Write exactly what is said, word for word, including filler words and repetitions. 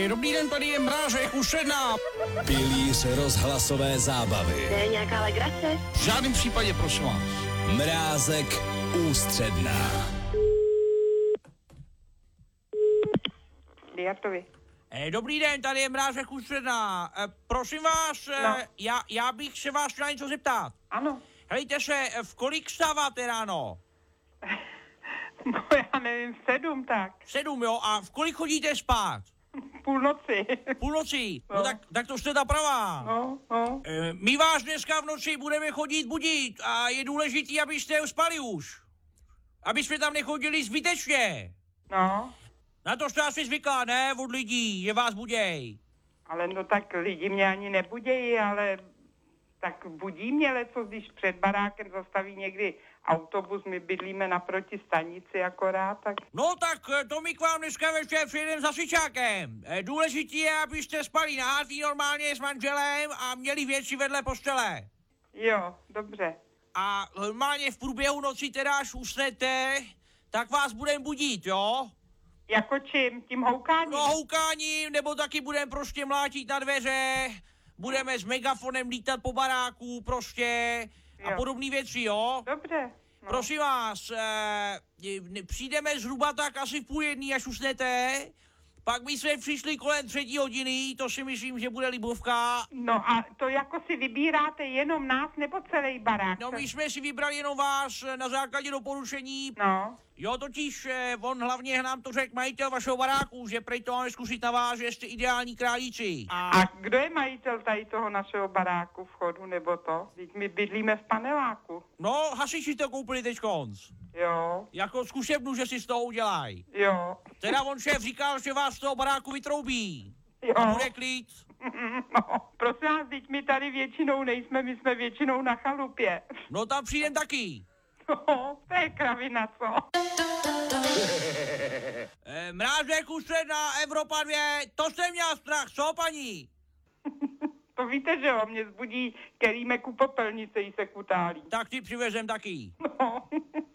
Dobrý den, tady je Mrážek u Šedna. Pilíř rozhlasové zábavy. Je nějaká legrace? V žádném případě, prosím vás. Mrázek ústředná. Diatovi. Eh, dobrý den, tady je Mrážek u Šedna. Eh, prosím vás, eh, No. já, já bych se vás chtěla něco zeptat. Ano. Helejte se, eh, v kolik vstáváte ráno? No já nevím, v sedm tak. Sedm, jo? A v kolik chodíte spát? Půlnoci. Půlnocí? No, No. tak, tak to jste ta pravá. No, no. Eh, my vás dneska v noci budeme chodit budit a je důležitý, abyste spali už. Aby jsme tam nechodili zbytečně. No. Na to jste asi zvyklá, ne? Od lidí, že vás buděj. Ale no tak lidi mě ani nebudějí, ale tak budí mě leco, když před barákem zastaví někdy autobus, my bydlíme naproti stanici akorát, tak... No tak eh, to my k vám dneska večer přijedeme za svičákem. Eh, Důležitý je, abyste spali nahátý normálně s manželem a měli věci vedle postele. Jo, dobře. A normálně v průběhu noci teda, až usnete, tak vás budeme budit, jo? Jako čím? Tím houkáním? No houkáním, nebo taky budeme prostě mlátit na dveře, budeme s megafonem lítat po baráku prostě a Jo. podobné věci, jo? Dobře. No. Prosím vás, eh, přijdeme zhruba tak asi v půl jedný, až usnete, pak my jsme přišli kolem třetí hodiny, to si myslím, že bude libovka. No a to jako si vybíráte jenom nás nebo celý barák? No my jsme si vybrali jenom vás na základě doporučení. No. Jo, totiž eh, on hlavně nám to řekl majitel vašeho baráku, že prej to máme zkusit na vás, že jste ideální králíci. A kdo je majitel tady toho našeho baráku, vchodu nebo to? Vždyť my bydlíme v paneláku. No, hasiči to koupili teď konc. Jo, Jako zkušebnu, že si z toho udělají. jo, Teda on šéf říkal, že vás z toho baráku vytroubí. jo. A bude klid. No, prosím vás, teď my tady většinou nejsme, my jsme většinou na chalupě. No tam přijdem taky. No, to je kravina, co? E, Mrázek ústředná, Evropa dvě, to jste měla strach, co paní? To víte, že jo, mě zbudí kelímek u popelnice, jí se kutálí. Tak ty přivezem taky. No,